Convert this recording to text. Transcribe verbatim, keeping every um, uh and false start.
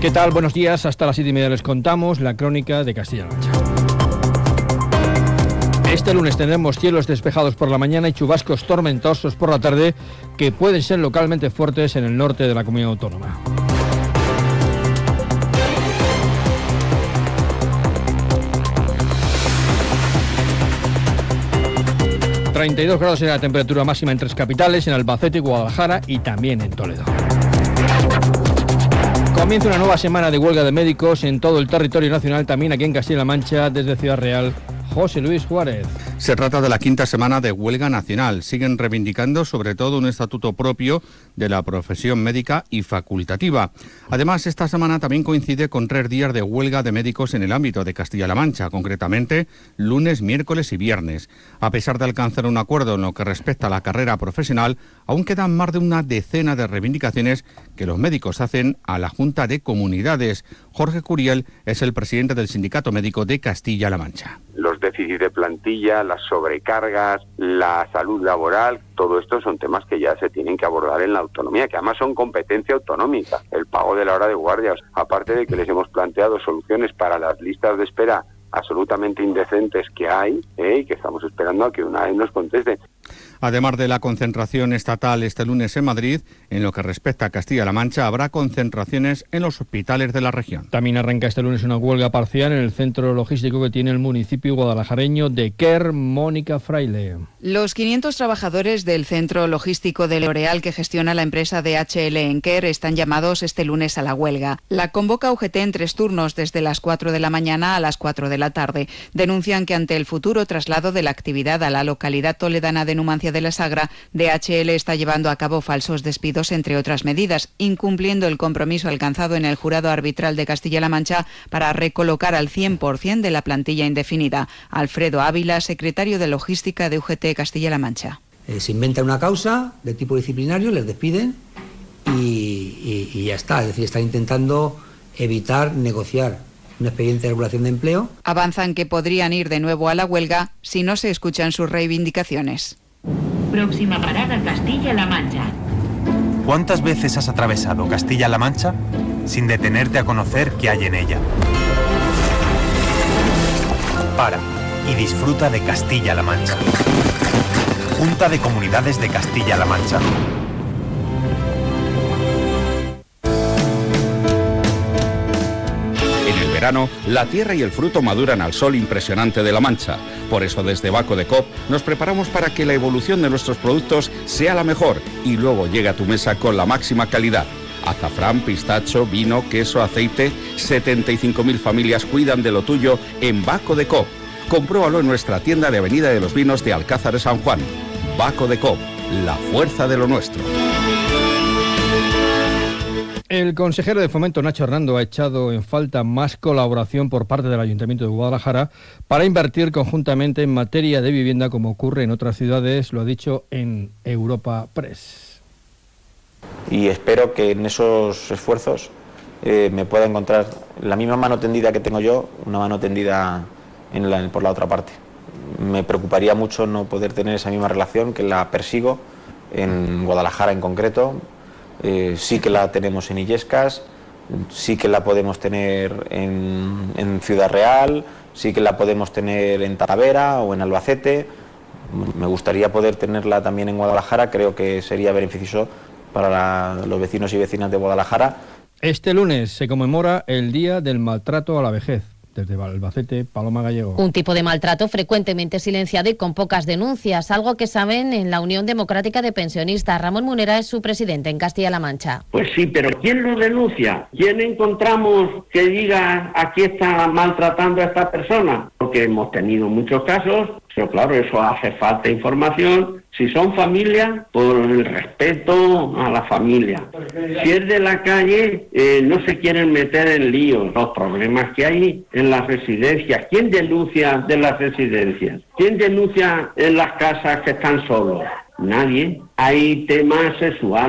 ¿Qué tal? Buenos días. Hasta las siete y media les contamos la crónica de Castilla-La Mancha. Este lunes tendremos cielos despejados por la mañana y chubascos tormentosos por la tarde que pueden ser localmente fuertes en el norte de la comunidad autónoma. treinta y dos grados era la temperatura máxima en tres capitales, en Albacete, Guadalajara y también en Toledo. Comienza una nueva semana de huelga de médicos en todo el territorio nacional, también aquí en Castilla-La Mancha, desde Ciudad Real. José Luis Juárez. Se trata de la quinta semana de huelga nacional. Siguen reivindicando sobre todo un estatuto propio de la profesión médica y facultativa. Además, esta semana también coincide con tres días de huelga de médicos en el ámbito de Castilla-La Mancha, concretamente lunes, miércoles y viernes. A pesar de alcanzar un acuerdo en lo que respecta a la carrera profesional, aún quedan más de una decena de reivindicaciones que los médicos hacen a la Junta de Comunidades. Jorge Curiel es el presidente del Sindicato Médico de Castilla-La Mancha. Los déficits de plantilla, las sobrecargas, la salud laboral, todo esto son temas que ya se tienen que abordar en la autonomía, que además son competencia autonómica. El pago de la hora de guardias, aparte de que les hemos planteado soluciones para las listas de espera absolutamente indecentes que hay, ¿eh? y que estamos esperando a que una vez nos conteste. Además de la concentración estatal este lunes en Madrid, en lo que respecta a Castilla-La Mancha, habrá concentraciones en los hospitales de la región. También arranca este lunes una huelga parcial en el centro logístico que tiene el municipio guadalajareño de Quer. Mónica Fraile. Los quinientos trabajadores del centro logístico de L'Oréal que gestiona la empresa D H L en Quer están llamados este lunes a la huelga. La convoca U G T en tres turnos, desde las cuatro de la mañana a las cuatro de la tarde. Denuncian que ante el futuro traslado de la actividad a la localidad toledana de Numancia de la Sagra, D H L está llevando a cabo falsos despidos, entre otras medidas, incumpliendo el compromiso alcanzado en el jurado arbitral de Castilla-La Mancha para recolocar al cien por ciento de la plantilla indefinida. Alfredo Ávila, secretario de Logística de U G T Castilla-La Mancha. Eh, se inventa una causa de tipo disciplinario, les despiden y, y, y ya está. Es decir, están intentando evitar negociar un expediente de regulación de empleo. Avanzan que podrían ir de nuevo a la huelga si no se escuchan sus reivindicaciones. Próxima parada, Castilla-La Mancha. ¿Cuántas veces has atravesado Castilla-La Mancha sin detenerte a conocer qué hay en ella? Para y disfruta de Castilla-La Mancha. Junta de Comunidades de Castilla-La Mancha. Verano, la tierra y el fruto maduran al sol impresionante de La Mancha. Por eso desde Baco de Coop nos preparamos para que la evolución de nuestros productos sea la mejor y luego llegue a tu mesa con la máxima calidad. Azafrán, pistacho, vino, queso, aceite, setenta y cinco mil familias cuidan de lo tuyo en Baco de Coop. Compruébalo en nuestra tienda de Avenida de los Vinos de Alcázar de San Juan. Baco de Coop, la fuerza de lo nuestro. El consejero de Fomento, Nacho Hernando, ha echado en falta más colaboración por parte del Ayuntamiento de Guadalajara para invertir conjuntamente en materia de vivienda, como ocurre en otras ciudades, lo ha dicho en Europa Press. Y espero que en esos esfuerzos eh, me pueda encontrar la misma mano tendida que tengo yo, una mano tendida en la, por la otra parte. Me preocuparía mucho no poder tener esa misma relación, que la persigo en Guadalajara en concreto. Eh, sí que la tenemos en Illescas, sí que la podemos tener en, en Ciudad Real, sí que la podemos tener en Talavera o en Albacete. Me gustaría poder tenerla también en Guadalajara, creo que sería beneficioso para la, los vecinos y vecinas de Guadalajara. Este lunes se conmemora el Día del Maltrato a la Vejez. Desde Albacete, Paloma Gallego. Un tipo de maltrato frecuentemente silenciado y con pocas denuncias, algo que saben en la Unión Democrática de Pensionistas. Ramón Munera es su presidente en Castilla-La Mancha. Pues sí, pero ¿quién lo denuncia? ¿Quién encontramos que diga aquí está maltratando a esta persona? Porque hemos tenido muchos casos, pero claro, eso hace falta información. Si son familias, por el respeto a la familia. Si es de la calle, eh, no se quieren meter en líos. Los problemas que hay en las residencias. ¿Quién denuncia de las residencias? ¿Quién denuncia en las casas que están solos? Nadie. Hay temas sexuales.